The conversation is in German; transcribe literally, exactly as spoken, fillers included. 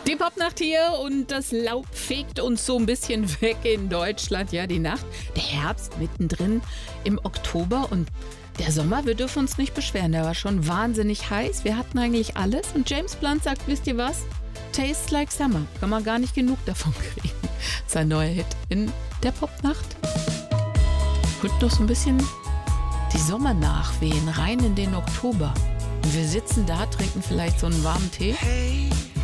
Die Popnacht hier und das Laub fegt uns so ein bisschen weg in Deutschland. Ja, die Nacht, der Herbst mittendrin im Oktober und der Sommer, wir dürfen uns nicht beschweren. Der war schon wahnsinnig heiß. Wir hatten eigentlich alles. Und James Blunt sagt, wisst ihr was? Tastes like summer. Kann man gar nicht genug davon kriegen. Sein neuer Hit in der Popnacht. Und noch so ein bisschen die Sommernachwehen rein in den Oktober. Und wir sitzen da, trinken vielleicht so einen warmen Tee.